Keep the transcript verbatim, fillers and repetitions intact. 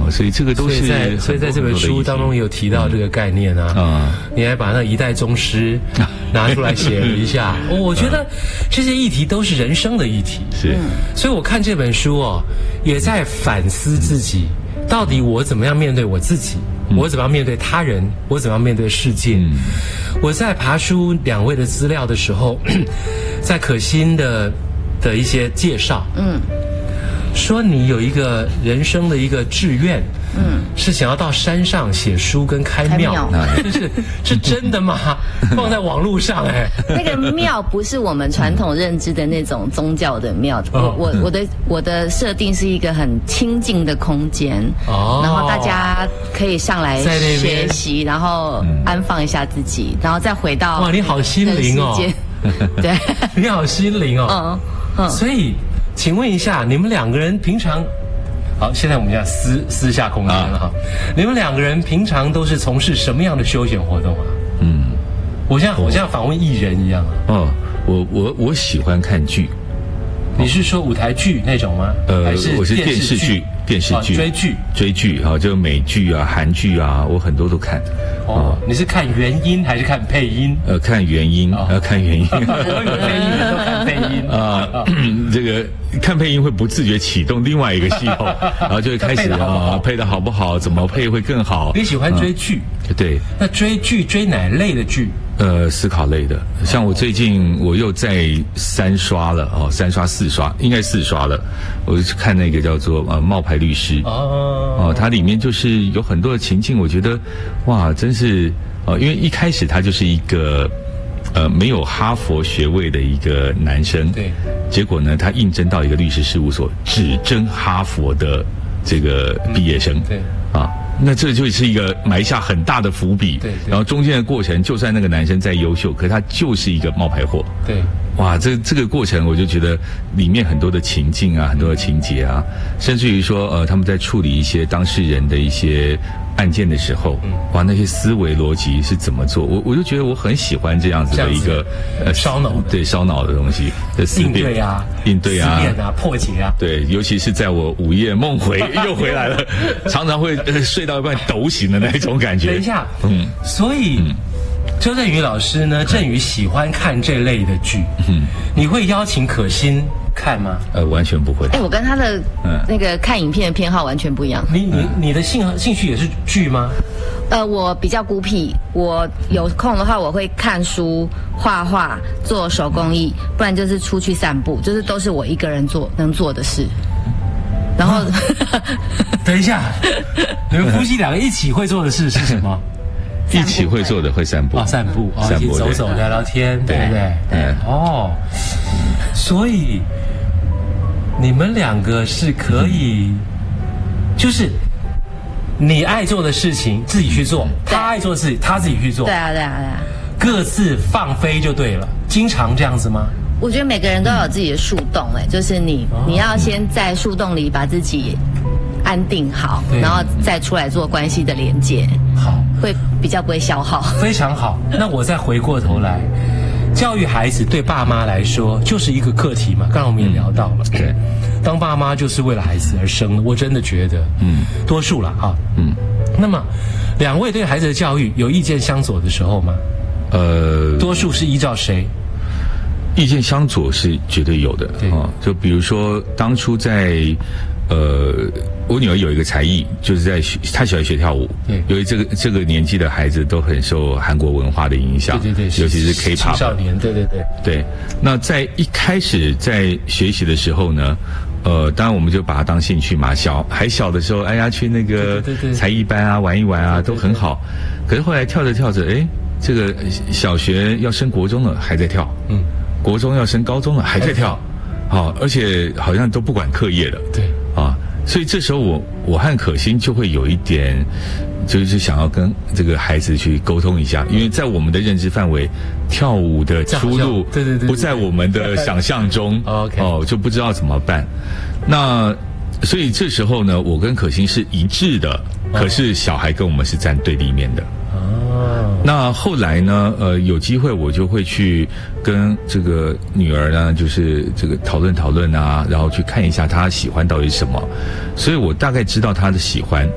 哦，所以这个都是所以在所以在这本书当中也有提到这个概念啊。嗯，你还把那一代宗师拿出来写了一下，哦、我觉得这些议题都是人生的议题。 是， 所以我看这本书哦，也在反思自己，到底我怎么样面对我自己。我怎么样面对他人？我怎么样面对世界？嗯、我在爬书两位的资料的时候，在可心的的一些介绍，嗯，说你有一个人生的一个志愿，嗯，是想要到山上写书跟开庙，这是是真的吗？放在网络上哎， 那个庙不是我们传统认知的那种宗教的庙，我我我的我的设定是一个很清静的空间，哦，然后大家可以上来学习，然后安放一下自己，然后再回到哇，你好心灵哦， 对， 你好心灵哦，嗯嗯，所以请问一下，你们两个人平常？好，现在我们要私私下空间了哈。啊、你们两个人平常都是从事什么样的休闲活动啊？嗯，我像我像访问艺人一样啊。 哦，我我我喜欢看剧。 你是说舞台剧那种吗？ 呃，还是我是电视剧，电视剧、 哦、追剧、 追剧啊，就美剧啊、韩剧啊，我很多都看。 哦，你是看原音还是看配音？ 呃，看原音，呃，看原音。 我有配音的都看配音啊。这个看配音会不自觉启动另外一个系统，然后就会开始啊，配的好不好？怎么配会更好？ 你喜欢追剧？ 对。 那追剧追哪类的剧？ 呃，思考类的，像我最近我又在三刷了哦，三刷四刷，应该四刷了。我就去看那个叫做呃《冒牌律师》哦，哦，它里面就是有很多的情境，我觉得哇，真是哦，因为一开始他就是一个呃没有哈佛学位的一个男生， 对， 结果呢，他应征到一个律师事务所，只征哈佛的这个毕业生，嗯、 对啊。那这就是一个埋下很大的伏笔， 对， 然后中间的过程，就算那个男生再优秀，可他就是一个冒牌货， 对， 哇，这这个过程我就觉得里面很多的情境啊，很多的情节啊，甚至于说呃他们在处理一些当事人的一些案件的时候，嗯，哇，那些思维逻辑是怎么做，我我就觉得我很喜欢这样子的一个呃烧脑， 对烧脑的东西的思辨， 应对啊， 应对啊， 思辨啊，破解啊， 对，尤其是在我午夜梦回又回来了，常常会、呃、睡到一半抖醒的那一种感觉。 等一下，嗯，所以。嗯周振宇老师呢？振宇喜欢看这类的剧，嗯，你会邀请可心看吗？ 呃，完全不会。 哎，我跟他的那个看影片的偏好完全不一样。 你你你的兴兴趣也是剧吗？ 呃，我比较孤僻，我有空的话我会看书、画画、做手工艺，不然就是出去散步，就是都是我一个人做能做的事。然后， 等一下，你们夫妻两个一起会做的事是什么？ 一起会做的会散步， 啊，散步，啊，一起走走聊聊天， 对不对？ 对， 哦，所以你们两个是可以，就是你爱做的事情自己去做，他爱做的事情他自己去做， 对啊，对啊，对啊， 各自放飞就对了。经常这样子吗？ 我觉得每个人都有自己的树洞，哎，就是你你要先在树洞里把自己安定好，然后再出来做关系的连接， 好， 会比较不会消耗。 非常好。那我再回过头来，教育孩子对爸妈来说就是一个课题嘛。刚刚我们也聊到了，对，当爸妈就是为了孩子而生的。我真的觉得，嗯，多数了哈，嗯。那么，两位对孩子的教育有意见相左的时候吗？呃，多数是依照谁？ 意见相左是绝对有的啊、哦。就比如说当初在。呃，我女儿有一个才艺，就是在学，她喜欢学跳舞。对，由于这个这个年纪的孩子都很受韩国文化的影响， 对对对， 尤其是 K-pop 青少年，对对对对。那在一开始在学习的时候呢，呃，当然我们就把它当兴趣嘛。小还小的时候，哎呀，去那个才艺班啊，玩一玩啊，都很好。可是后来跳着跳着，哎，这个小学要升国中了，还在跳。嗯，国中要升高中了，还在跳。好、哦，而且好像都不管课业了。 对。 啊，所以这时候我我和可心就会有一点，就是想要跟这个孩子去沟通一下，因为在我们的认知范围，跳舞的出路对对对不在我们的想象中，哦，就不知道怎么办。那所以这时候呢，我跟可心是一致的，可是小孩跟我们是站对立面的。那后来呢？呃，有机会我就会去跟这个女儿呢，就是这个讨论讨论啊，然后去看一下她喜欢到底是什么，所以我大概知道她的喜欢。